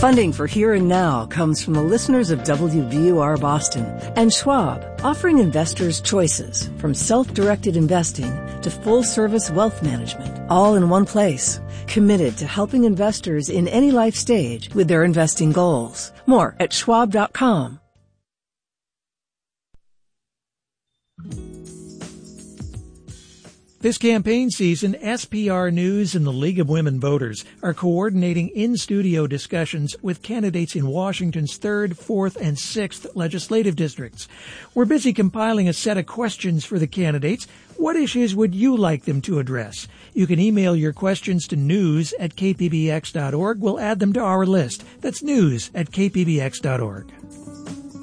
Funding for Here and Now comes from the listeners of WBUR Boston and Schwab, offering investors choices from self-directed investing to full-service wealth management, all in one place. Committed to helping investors in any life stage with their investing goals. More at schwab.com. This campaign season, SPR News and the League of Women Voters are coordinating in-studio discussions with candidates in Washington's 3rd, 4th, and 6th legislative districts. We're busy compiling a set of questions for the candidates. What issues would you like them to address? You can email your questions to news@kpbx.org. We'll add them to our list. That's news@kpbx.org.